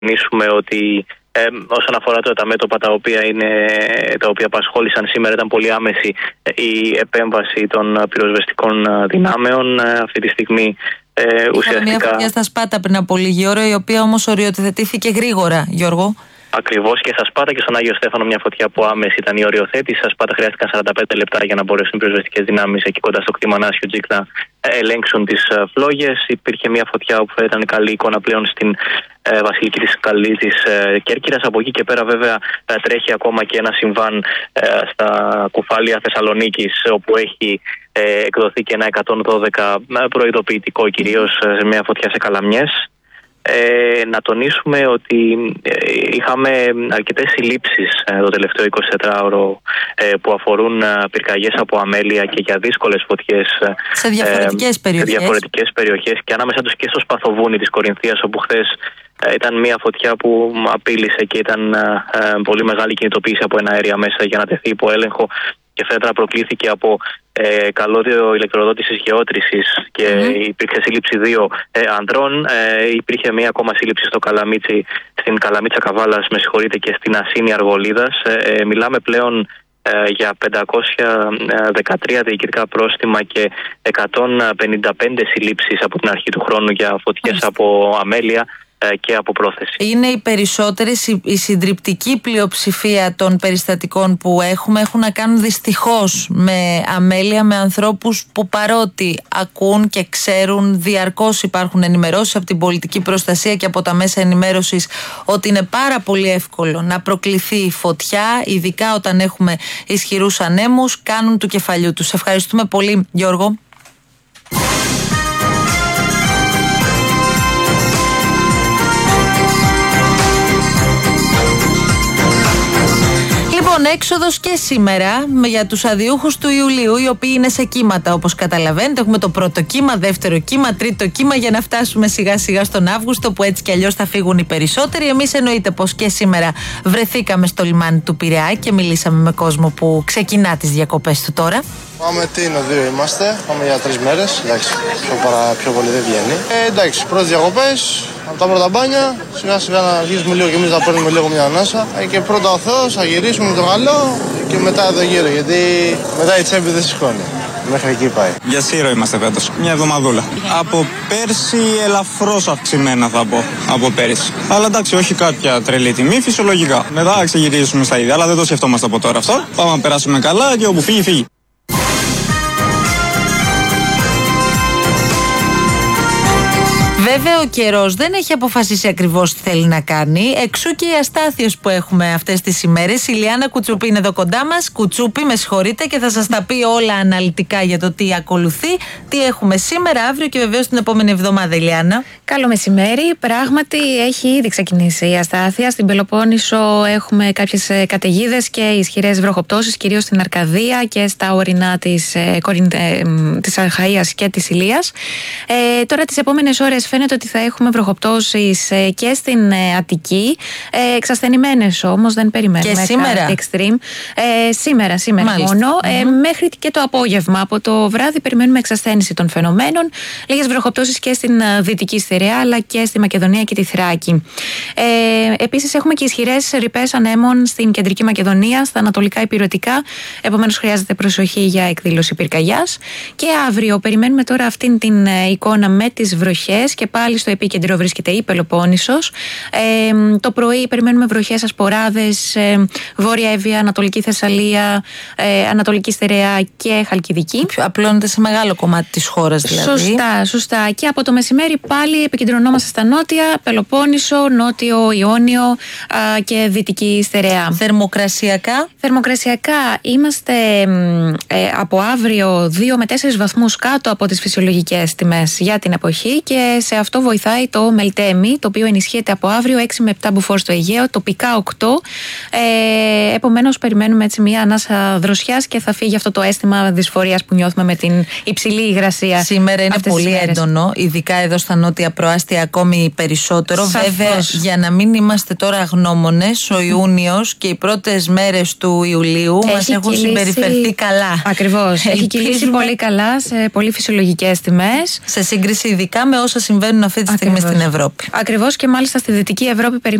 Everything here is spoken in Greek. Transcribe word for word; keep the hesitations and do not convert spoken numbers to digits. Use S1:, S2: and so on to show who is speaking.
S1: τονίσουμε ότι ε, όσον αφορά τώρα τα μέτωπα τα οποία, είναι, τα οποία απασχόλησαν σήμερα, ήταν πολύ άμεση η επέμβαση των πυροσβεστικών δυνάμεων. Αυτή τη στιγμή ε, ουσιαστικά...
S2: Είχαμε μια φωτιά στα Σπάτα πριν από λίγη ώρα, η οποία όμως οριοθετήθηκε γρήγορα, Γιώργο.
S1: Ακριβώς, και στα Σπάτα και στον Άγιο Στέφανο μια φωτιά που άμεση ήταν η οριοθέτηση. Στα Σπάτα χρειάστηκαν σαράντα πέντε λεπτά για να μπορέσουν οι πυροσβεστικές δυνάμεις εκεί κοντά στο κτήμα Νάσιο Τζικ να ελέγξουν τις φλόγες. Υπήρχε μια φωτιά που θα ήταν καλή εικόνα πλέον στην ε, Βασιλική της Καλή της ε, Κέρκυρας. Από εκεί και πέρα, βέβαια, ε, τρέχει ακόμα και ένα συμβάν ε, στα κουφάλια Θεσσαλονίκης, όπου έχει ε, εκδοθεί και ένα εκατόν δώδεκα προειδοποιητικό, κυρίως σε μια φωτιά σε Καλαμιές. Ε, να τονίσουμε ότι ε, είχαμε αρκετές συλλήψεις ε, το τελευταίο εικοσιτετράωρο ε, που αφορούν ε, πυρκαγιές από αμέλεια και για δύσκολες φωτιές
S2: σε διαφορετικές, ε, περιοχές.
S1: σε διαφορετικές περιοχές και ανάμεσα τους και στο Σπαθοβούνι της Κορινθίας, όπου χθες ε, ήταν μια φωτιά που απείλησε και ήταν ε, ε, πολύ μεγάλη κινητοποίηση από ένα αέρια μέσα για να τεθεί υπό έλεγχο, και φέτρα προκλήθηκε από ε, καλώδιο ηλεκτροδότησης γεώτρησης και mm. υπήρξε σύλληψη δύο ε, ανδρών. Ε, υπήρχε μία ακόμα σύλληψη στο Καλαμίτσι, στην Καλαμίτσα Καβάλας, με συγχωρείτε, και στην Ασίνη Αργολίδας. Ε, ε, μιλάμε πλέον ε, για πεντακόσια δεκατρία διοικητικά πρόστιμα και εκατόν πενήντα πέντε συλλήψεις από την αρχή του χρόνου για φωτιές mm. από αμέλεια και από πρόθεση.
S2: Είναι οι περισσότερες, η συντριπτική πλειοψηφία των περιστατικών που έχουμε έχουν να κάνουν δυστυχώς με αμέλεια, με ανθρώπους που παρότι ακούν και ξέρουν, διαρκώς υπάρχουν ενημερώσεις από την πολιτική προστασία και από τα μέσα ενημέρωσης ότι είναι πάρα πολύ εύκολο να προκληθεί φωτιά, ειδικά όταν έχουμε ισχυρούς ανέμους, κάνουν του κεφαλιού τους. Ευχαριστούμε πολύ, Γιώργο. Λοιπόν, έξοδος και σήμερα για τους αδιούχους του Ιουλίου, οι οποίοι είναι σε κύματα, όπως καταλαβαίνετε. Έχουμε το πρώτο κύμα, δεύτερο κύμα, τρίτο κύμα, για να φτάσουμε σιγά σιγά στον Αύγουστο, που έτσι κι αλλιώς θα φύγουν οι περισσότεροι. Εμείς εννοείται πως και σήμερα βρεθήκαμε στο λιμάνι του Πειραιά και μιλήσαμε με κόσμο που ξεκινά τις διακοπές του τώρα.
S3: Πάμε Τίνο, δύο είμαστε. Πάμε για τρεις μέρες. Εντάξει, πιο, παρα, πιο πολύ δεν βγαίνει. Ε, εντάξει, πρώτες διακοπές. Από τα πρώτα μπάνια, σιγά σιγά να αρχίσουμε λίγο και εμείς να παίρνουμε λίγο μια ανάσα. Ε, και πρώτα ο Θεός, θα γυρίσουμε με το καλό και μετά εδώ γύρω. Γιατί μετά η τσέπη δεν σηκώνει. Μέχρι εκεί πάει.
S4: Για Σύρο είμαστε φέτος. Μια εβδομαδούλα. Από πέρσι ελαφρώς αυξημένα θα πω. Από πέρσι. Αλλά εντάξει, όχι κάποια τρελή τιμή, φυσιολογικά. Μετά θα ξεγυρίσουμε στα ίδια, αλλά δεν το σκεφτόμαστε από τώρα αυτό. Πάμε να περάσουμε καλά και όπου φύγει, φύγει.
S2: Βέβαια, ο καιρός δεν έχει αποφασίσει ακριβώς τι θέλει να κάνει. Εξού και οι αστάθειες που έχουμε αυτές τις ημέρες. Η Λιάννα Κουτσούπη είναι εδώ κοντά μας. Κουτσούπη, με συγχωρείτε, και θα σας τα πει όλα αναλυτικά για το τι ακολουθεί, τι έχουμε σήμερα, αύριο και βεβαίως την επόμενη εβδομάδα, Λιάννα.
S5: Καλό μεσημέρι. Πράγματι, έχει ήδη ξεκινήσει η αστάθεια. Στην Πελοπόννησο έχουμε κάποιες καταιγίδες και ισχυρές βροχοπτώσεις, κυρίως στην Αρκαδία και στα ορεινά της, ε, ε, της Αχαΐας και της Ηλίας. Ε, τώρα, τις επόμενες ώρες φαίνεται ότι θα έχουμε βροχοπτώσεις ε, και στην ε, Αττική. Ε, εξασθενημένες όμως, δεν περιμένουμε.
S2: Και σήμερα.
S5: Extreme. Ε, σήμερα, σήμερα
S2: Μάλιστα.
S5: μόνο. Mm-hmm. Ε, μέχρι και το απόγευμα. Από το βράδυ περιμένουμε εξασθένηση των φαινομένων. Λίγες βροχοπτώσεις και στην uh, Δυτική Στιρεά, αλλά και στη Μακεδονία και τη Θράκη. Ε, επίσης, έχουμε και ισχυρές ρηπές ανέμων στην Κεντρική Μακεδονία, στα ανατολικά υπηρετικά. Επομένως, χρειάζεται προσοχή για εκδήλωση πυρκαγιάς. Και αύριο περιμένουμε τώρα αυτήν την uh, εικόνα με τις βροχές. Και πάλι στο επίκεντρο βρίσκεται η Πελοπόννησος. Ε, το πρωί περιμένουμε βροχές, ασποράδες, ε, Βόρεια Εύβοια, Ανατολική Θεσσαλία, ε, Ανατολική Στερεά και Χαλκιδική.
S2: Απλώνεται σε μεγάλο κομμάτι της χώρας δηλαδή.
S5: Σωστά, σωστά. Και από το μεσημέρι πάλι επικεντρωνόμαστε στα νότια, Πελοπόννησο, Νότιο Ιόνιο α, και Δυτική Στερεά.
S2: Θερμοκρασιακά.
S5: Θερμοκρασιακά είμαστε ε, από αύριο δύο με τέσσερις βαθμούς κάτω από τις φυσιολογικές τιμές για την εποχή, και σε αυτό βοηθάει το Μελτέμι, το οποίο ενισχύεται από αύριο έξι με επτά μποφόρ στο Αιγαίο, τοπικά οκτώ. Ε, επομένως, περιμένουμε έτσι μια ανάσα δροσιάς και θα φύγει αυτό το αίσθημα δυσφορίας που νιώθουμε με την υψηλή υγρασία.
S2: Σήμερα είναι πολύ έντονο, ειδικά εδώ στα νότια προάστια ακόμη περισσότερο.
S5: Σαφώς.
S2: Βέβαια, για να μην είμαστε τώρα αγνώμονες, ο Ιούνιος και οι πρώτες μέρες του Ιουλίου μας έχουν κυλήσει... συμπεριφερθεί καλά.
S5: Ακριβώς. Έχει κυλήσει πολύ καλά σε πολύ φυσιολογικές τιμές.
S2: Σε σύγκριση ειδικά με όσα συμβαίνουν συμβαίνουν αυτή τη στιγμή
S5: Ακριβώς.
S2: στην Ευρώπη.
S5: Ακριβώς, και μάλιστα στη Δυτική Ευρώπη